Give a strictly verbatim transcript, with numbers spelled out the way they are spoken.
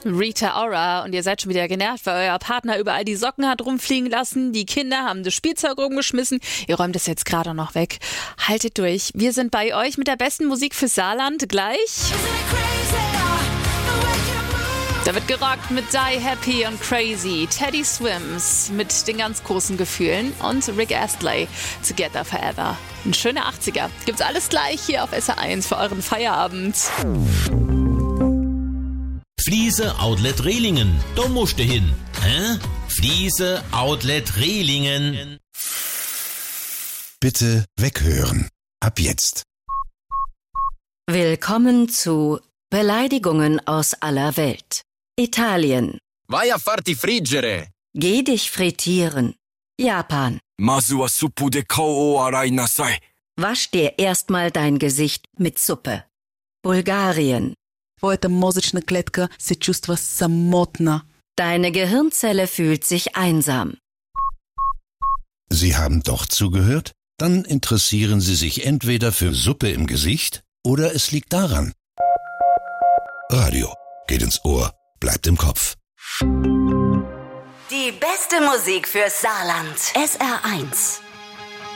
Rita Ora, und ihr seid schon wieder genervt, weil euer Partner überall die Socken hat rumfliegen lassen, die Kinder haben das Spielzeug rumgeschmissen, ihr räumt es jetzt gerade noch weg. Haltet durch, wir sind bei euch mit der besten Musik fürs Saarland gleich. Da wird gerockt mit Die Happy und Crazy, Teddy Swims mit den ganz großen Gefühlen und Rick Astley, Together Forever. Ein schöner achtziger. Gibt's alles gleich hier auf S R eins für euren Feierabend. Fliese Outlet Rehlingen, da musst du hin. Hä? Fliese Outlet Rehlingen. Bitte weghören. Ab jetzt. Willkommen zu Beleidigungen aus aller Welt. Italien. Vai a farti friggere. Geh dich frittieren. Japan. Mazu wa suppu de kao o arai nasai. Wasch dir erstmal dein Gesicht mit Suppe. Bulgarien. Твоята мозъчна клетка се чувства самотна. Deine Gehirnzelle fühlt sich einsam. Sie haben doch zugehört? Dann interessieren Sie sich entweder für Suppe im Gesicht oder es liegt daran. Radio geht ins Ohr, bleibt im Kopf. Die beste Musik fürs Saarland. S R eins.